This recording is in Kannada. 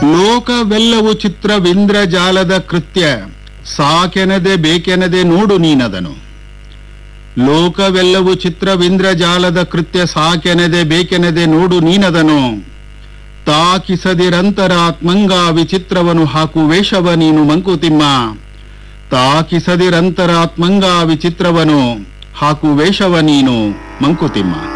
ಲೋಕವೆಲ್ಲವೂ ಚಿತ್ರವಿಂದ್ರ ಜಾಲದ ಕೃತ್ಯ, ಸಾಕೆನದೆ ಬೇಕೆನದೆ ನೋಡು ನೀನದನು. ಲೋಕವೆಲ್ಲವೂ ಚಿತ್ರವಿಂದ್ರ ಜಾಲದ ಕೃತ್ಯ, ಸಾಕೆನದೆ ಬೇಕೆನದೆ ನೋಡು ನೀನದನು. ತಾಕಿಸದಿರಂತರಾತ್ಮಂಗ ವಿಚಿತ್ರವನು ಹಾಕು ವೇಷವ ನೀನು ಮಂಕುತಿಮ್ಮ. ತಾಕಿಸದಿರಂತರಾತ್ಮಂಗ ವಿಚಿತ್ರವನು ಹಾಕು ವೇಷವ ನೀನು ಮಂಕುತಿಮ್ಮ.